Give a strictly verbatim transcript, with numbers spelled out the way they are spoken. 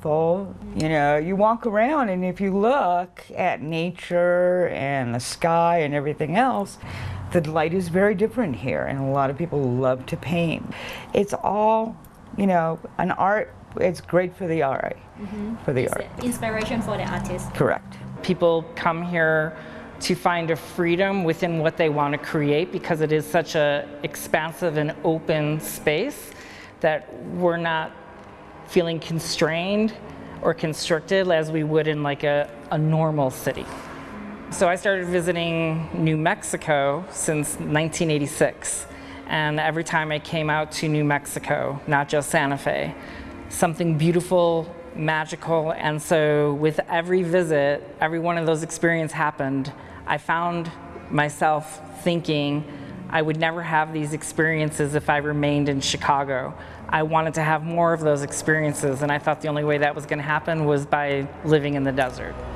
colorful. You know, you walk around and if you look at nature and the sky and everything else, the light is very different here, and a lot of people love to paint. It's all, you know, an art, it's great for the eye, mm-hmm. for the it's art. Inspiration for the artist. Correct. People come here to find a freedom within what they want to create, because it is such a expansive and open space that we're not feeling constrained or constricted as we would in like a, a normal city. So I started visiting New Mexico since nineteen eighty-six, and every time I came out to New Mexico, not just Santa Fe, something beautiful, magical, and so with every visit, every one of those experiences happened, I found myself thinking I would never have these experiences if I remained in Chicago. I wanted to have more of those experiences, and I thought the only way that was going to happen was by living in the desert.